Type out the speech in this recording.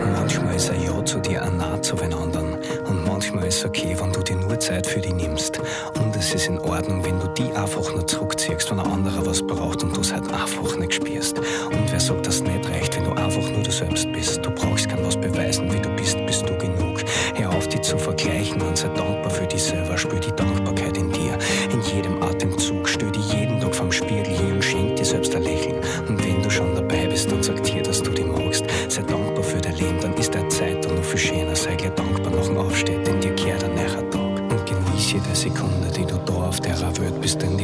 Manchmal ist ein Ja zu dir ein Nein zu wen anderen. Und manchmal ist es okay, wenn du dir nur Zeit für dich nimmst. Und es ist in Ordnung, wenn du die einfach nur zurückziehst, wenn ein anderer was braucht und du es halt einfach nicht spürst. Und wer sagt, dass es nicht reicht, wenn du einfach nur du selbst bist? Du brauchst kein was beweisen, wie du bist du genug. Hör auf, dich zu vergleichen und sei dankbar für dich selber. Spür die Dankbarkeit in dir, in jedem Atemzug. Stell dich jeden Tag vom Spiegel hin und schenk dir selbst ein Lächeln. Und wenn du schon dabei bist, dann sag dir, dass du dich magst. Sei dankbar für dein Leben, dann ist deine Zeit dann noch viel schöner. Sei gleich dankbar nach dem Aufstehen, denn dir kehrt ein neuer Tag. Und genieß jede Sekunde, die du da auf der Welt bist, denn die